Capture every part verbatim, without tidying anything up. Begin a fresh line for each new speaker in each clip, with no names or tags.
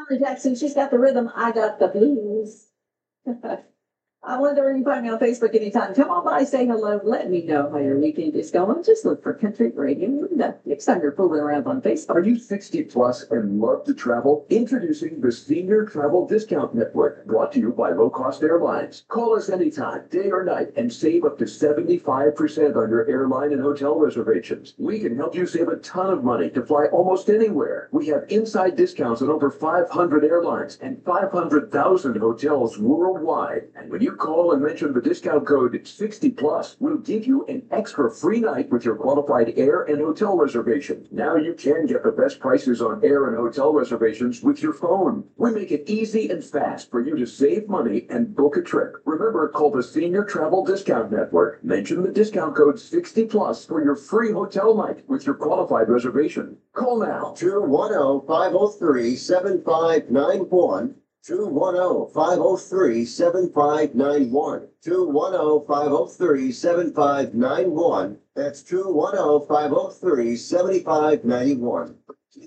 Alan Jackson, she's got the rhythm, I got the blues. I wonder where you can find me on Facebook anytime. Come on by, say hello, let me know how your weekend is going. Just look for Country Radio. Next time you're fooling around on Facebook.
Are you sixty plus and love to travel? Introducing the Senior Travel Discount Network, brought to you by Low Cost Airlines. Call us anytime, day or night, and save up to seventy-five percent on your airline and hotel reservations. We can help you save a ton of money to fly almost anywhere. We have inside discounts on over five hundred airlines and five hundred thousand hotels worldwide. And when you call and mention the discount code sixty plus, we'll give you an extra free night with your qualified air and hotel reservation. Now you can get the best prices on air and hotel reservations with your phone. We make it easy and fast for you to save money and book a trip. Remember, call the Senior Travel Discount Network. Mention the discount code sixty plus for your free hotel night with your qualified reservation. Call now.
two one zero, five zero three, seven five nine one. two one zero, five zero three, seven five nine one. two one zero, five zero three, seven five nine one. That's two one zero, five zero three, seven five nine one.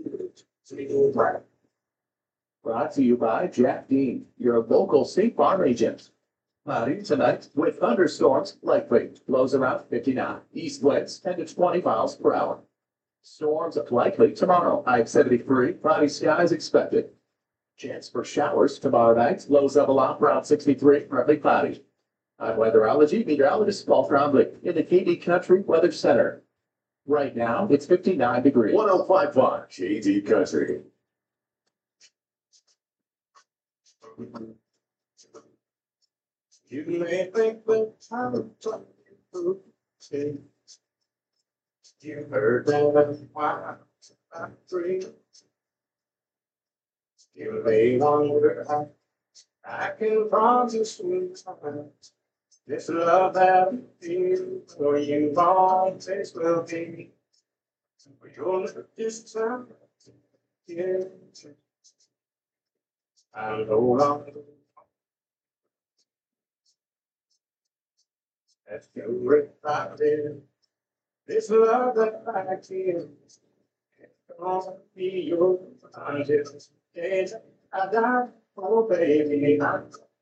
Brought to you by Jack Dean, your local State Farm agent. Cloudy tonight with thunderstorms likely. Lows around fifty-nine. East winds ten to twenty miles per hour. Storms likely tomorrow. High seventy-three. Cloudy skies expected. Chance for showers tomorrow night. Lows level off around sixty-three. Partly cloudy. I'm weatherology meteorologist Paul Trombley in the K D Country Weather Center. Right now, it's fifty-nine degrees.
one oh five point five K D Country.
You may think that I'm talking. You heard that why I'm free. You may wonder how I can promise you this love that I feel for you always will be. For your love this time, yeah. I no longer that's your reflected. This love that I feel can be yours until the day I die. Oh, baby, I'm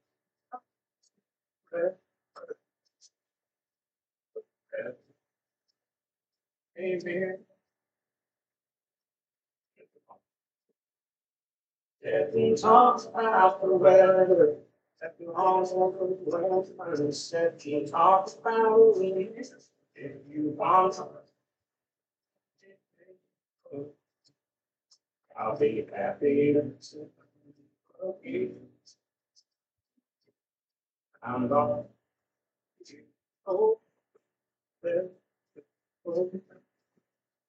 Amen. Every talks about the weather. Every talks about the weather. Every talks about me. If you want, I'll be happy. I'm gone. Oh,